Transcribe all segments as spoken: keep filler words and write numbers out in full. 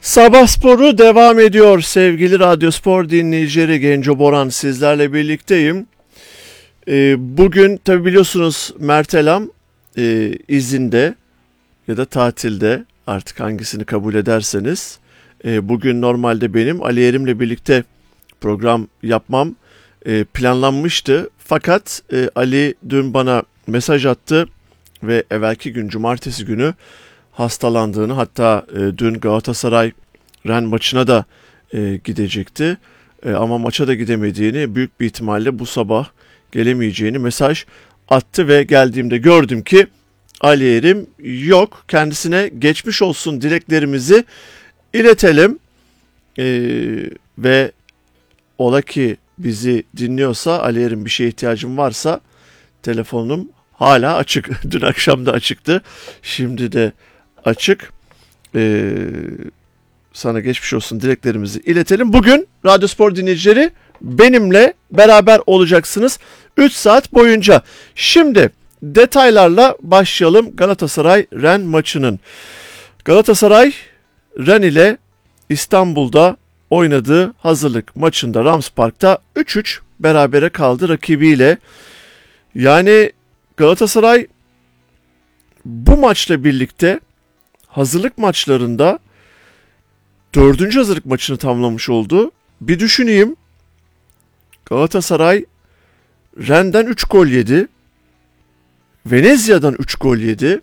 Sabah sporu devam ediyor sevgili Radyo Spor dinleyicileri. Genco Boran sizlerle birlikteyim. Ee, bugün tabi biliyorsunuz Mert Elam e, izinde ya da tatilde, artık hangisini kabul ederseniz. E, bugün normalde benim Ali Yerim'le birlikte program yapmam e, planlanmıştı. Fakat e, Ali dün bana mesaj attı ve evvelki gün cumartesi günü hastalandığını, hatta e, dün Galatasaray Ren maçına da e, gidecekti e, ama maça da gidemediğini, büyük bir ihtimalle bu sabah gelemeyeceğini mesaj attı ve geldiğimde gördüm ki Ali Yerim yok. Kendisine geçmiş olsun dileklerimizi iletelim e, ve ola ki bizi dinliyorsa, Ali Yerim bir şeye ihtiyacım varsa telefonum hala açık. Dün akşam da açıktı, şimdi de açık. Ee, sana geçmiş olsun dileklerimizi iletelim. Bugün Radyo Spor dinleyicileri benimle beraber olacaksınız üç saat boyunca. Şimdi detaylarla başlayalım Galatasaray Ren maçının. Galatasaray Ren ile İstanbul'da oynadığı hazırlık maçında Rams Park'ta üç üç berabere kaldı rakibiyle. Yani Galatasaray bu maçla birlikte hazırlık maçlarında dördüncü hazırlık maçını tamamlamış oldu. Bir düşüneyim. Galatasaray Rennes'den üç gol yedi. Venezia'dan üç gol yedi.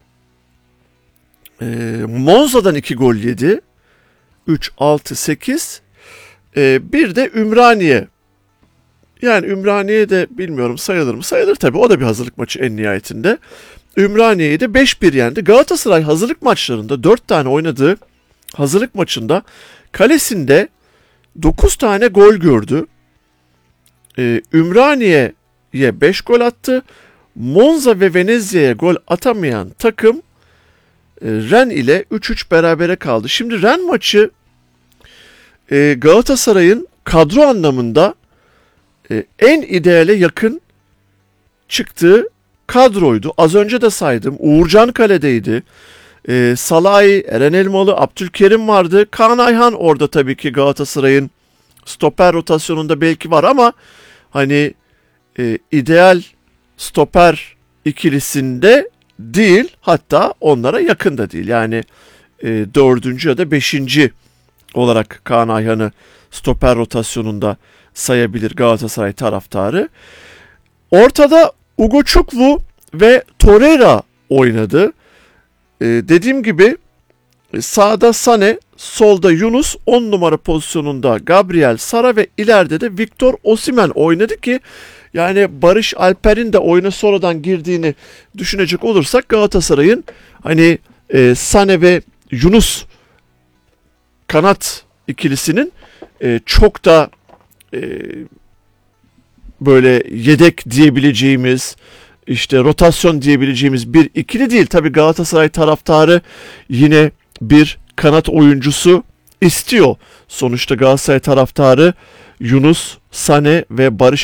E, Monza'dan iki gol yedi. üç, altı, sekiz. E, bir de Ümraniye. Yani Ümraniye de bilmiyorum sayılır mı? Sayılır tabii. O da bir hazırlık maçı en nihayetinde. Ümraniye'yi de beş bir yendi. Galatasaray hazırlık maçlarında dört tane oynadığı hazırlık maçında kalesinde dokuz tane gol gördü. Ee, Ümraniye'ye beş gol attı. Monza ve Venezia'ya gol atamayan takım e, Ren ile üç üç berabere kaldı. Şimdi Ren maçı e, Galatasaray'ın kadro anlamında e, en ideale yakın çıktığı kadroydu. Az önce de saydım. Uğurcan kaledeydi. Ee, Salahi, Eren Elmalı, Abdülkerim vardı. Kaan Ayhan orada tabii ki Galatasaray'ın stoper rotasyonunda belki var ama hani e, ideal stoper ikilisinde değil. Hatta onlara yakın da değil. Yani e, dördüncü ya da beşinci olarak Kaan Ayhan'ı stoper rotasyonunda sayabilir Galatasaray taraftarı. Ortada Ugo Çukwu ve Torreira oynadı. Ee, dediğim gibi sağda Sane, solda Yunus, on numara pozisyonunda Gabriel Sara ve ileride de Victor Osimhen oynadı ki yani Barış Alper'in de oyuna sonradan girdiğini düşünecek olursak Galatasaray'ın hani e, Sane ve Yunus kanat ikilisinin e, çok da e, böyle yedek diyebileceğimiz, işte rotasyon diyebileceğimiz bir ikili değil. Tabii Galatasaray taraftarı yine bir kanat oyuncusu istiyor. Sonuçta Galatasaray taraftarı Yunus, Sane ve Barış